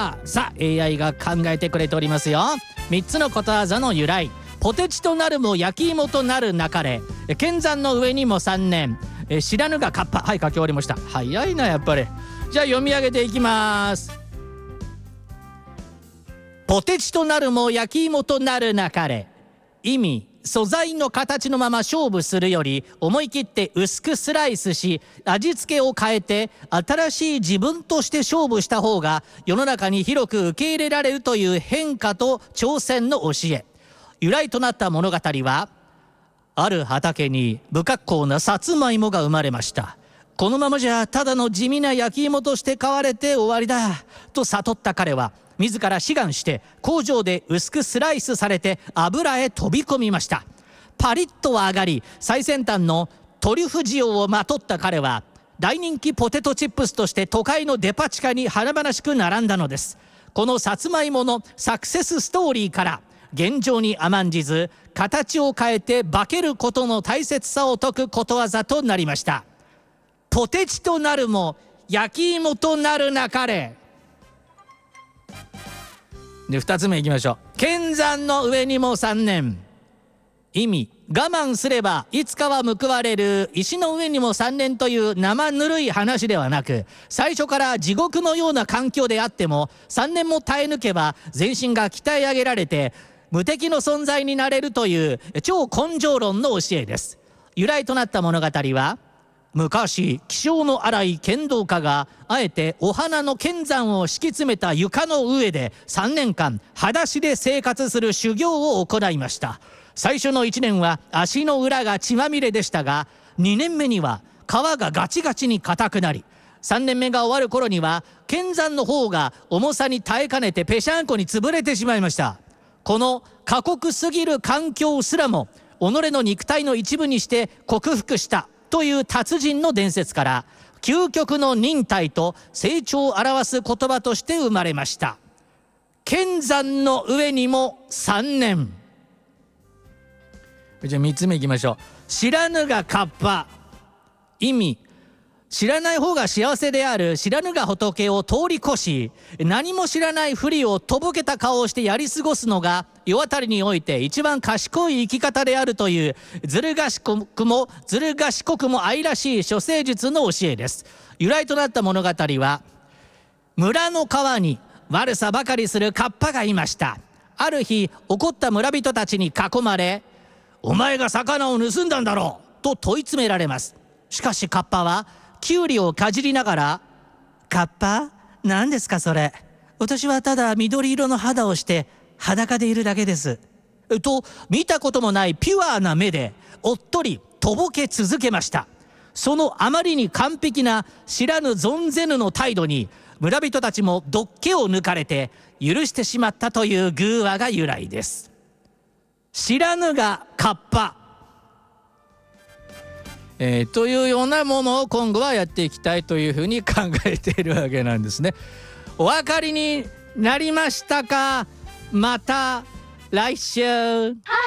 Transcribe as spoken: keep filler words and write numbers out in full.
はさ エーアイ が考えてくれておりますよ。みっつのことわざの由来。ポテチとなるも焼き芋となるなかれ、剣山の上にもさんねん、え知らぬがカッパ。はい、書き終わりました。早いなやっぱり。じゃあ読み上げていきます。ポテチとなるも焼き芋となるなかれ。意味、素材の形のまま勝負するより思い切って薄くスライスし味付けを変えて新しい自分として勝負した方が世の中に広く受け入れられるという変化と挑戦の教え。由来となった物語は、ある畑に不格好なさつまいもが生まれました。このままじゃただの地味な焼き芋として買われて終わりだと悟った彼は、自ら志願して工場で薄くスライスされて油へ飛び込みました。パリッとは上がり最先端のトリュフ塩をまとった彼は、大人気ポテトチップスとして都会のデパ地下に華々しく並んだのです。このさつまいものサクセスストーリーから、現状に甘んじず形を変えて化けることの大切さを説くことわざとなりました。ポテチとなるも焼き芋となるなかれ。でふたつめいきましょう。剣山の上にもさんねん。意味、我慢すればいつかは報われる。石の上にもさんねんという生ぬるい話ではなく、最初から地獄のような環境であってもさんねんも耐え抜けば全身が鍛え上げられて無敵の存在になれるという超根性論の教えです。由来となった物語は、昔気性の荒い剣道家があえてお花の剣山を敷き詰めた床の上でさんねんかん裸足で生活する修行を行いました。最初のいちねんは足の裏が血まみれでしたが、にねんめには皮がガチガチに硬くなり、さんねんめが終わる頃には剣山の方が重さに耐えかねてぺしゃんこに潰れてしまいました。この過酷すぎる環境すらも己の肉体の一部にして克服したという達人の伝説から、究極の忍耐と成長を表す言葉として生まれました。剣山の上にもさんねん。じゃあみっつめいきましょう。知らぬがカッパ。意味、知らない方が幸せである知らぬが仏を通り越し、何も知らないふりをとぼけた顔をしてやり過ごすのが世渡りにおいて一番賢い生き方であるという、ずる賢くもずる賢くも愛らしい処世術の教えです。由来となった物語は、村の川に悪さばかりするカッパがいました。ある日怒った村人たちに囲まれ、お前が魚を盗んだんだろうと問い詰められます。しかしカッパはキュウリをかじりながら、カッパ？何ですかそれ。私はただ緑色の肌をして裸でいるだけです。と見たこともないピュアな目でおっとりとぼけ続けました。そのあまりに完璧な知らぬ存ぜぬの態度に村人たちもどっけを抜かれて許してしまったという寓話が由来です。知らぬがカッパ。えー、というようなものを今後はやっていきたいというふうに考えているわけなんですね。お分かりになりましたか？また来週。